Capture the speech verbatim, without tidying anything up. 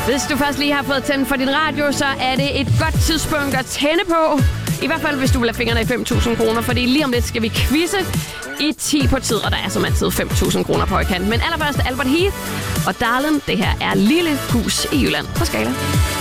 Hvis du først lige har fået tændt for din radio, så er det et godt tidspunkt at tænde på. I hvert fald, hvis du vil have fingrene i fem tusind kroner, fordi lige om lidt skal vi quizze i ti på tid, og der er som altid fem tusind kroner på højkant. Men allerførst Albert Heath og Darlin, det her er Lille Hus i Jylland på Skala.